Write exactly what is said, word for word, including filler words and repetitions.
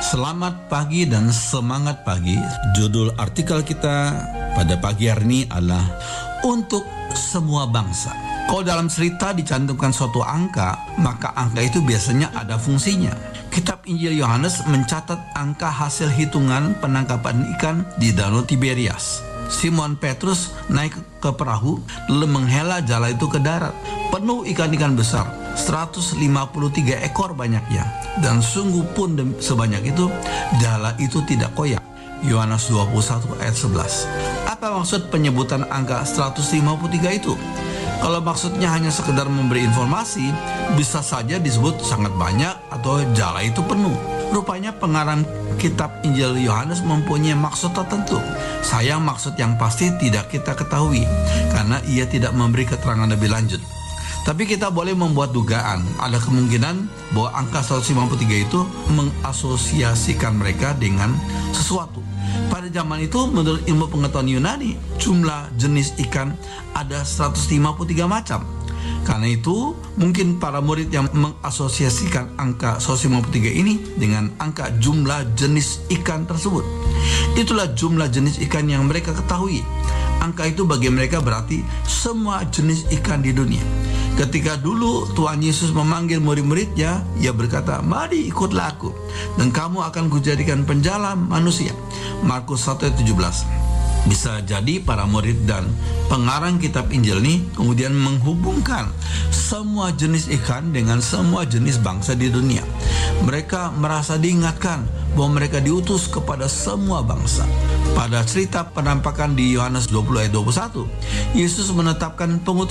Selamat pagi dan semangat pagi. Judul artikel kita pada pagi hari ini adalah untuk semua bangsa. Kalau dalam cerita dicantumkan suatu angka, maka angka itu biasanya ada fungsinya. Kitab Injil Yohanes mencatat angka hasil hitungan penangkapan ikan di Danau Tiberias. Simon Petrus naik ke perahu lalu menghela jala itu ke darat, penuh ikan-ikan besar, seratus lima puluh tiga ekor banyaknya, dan sungguh pun sebanyak itu jala itu tidak koyak. Yohanes dua puluh satu ayat sebelas. Apa maksud penyebutan angka seratus lima puluh tiga itu? Kalau maksudnya hanya sekedar memberi informasi, bisa saja disebut sangat banyak atau jala itu penuh. Rupanya pengarang kitab Injil Yohanes mempunyai maksud tertentu. Sayang maksud yang pasti tidak kita ketahui, karena ia tidak memberi keterangan lebih lanjut. Tapi kita boleh membuat dugaan, ada kemungkinan bahwa angka seratus lima puluh tiga itu mengasosiasikan mereka dengan sesuatu. Pada zaman itu menurut ilmu pengetahuan Yunani, jumlah jenis ikan ada seratus lima puluh tiga macam. Karena itu mungkin para murid yang mengasosiasikan angka seratus lima puluh tiga ini dengan angka jumlah jenis ikan tersebut. Itulah jumlah jenis ikan yang mereka ketahui. Angka itu bagi mereka berarti semua jenis ikan di dunia. Ketika dulu Tuhan Yesus memanggil murid-muridnya, ia berkata, "Mari ikutlah aku, dan kamu akan kujadikan penjala manusia." Markus satu ayat tujuh belas. Bisa jadi para murid dan pengarang kitab Injil ini kemudian menghubungkan semua jenis ikan dengan semua jenis bangsa di dunia. Mereka merasa diingatkan bahwa mereka diutus kepada semua bangsa. Pada cerita penampakan di Yohanes dua puluh ayat dua puluh satu, Yesus menetapkan pengutusan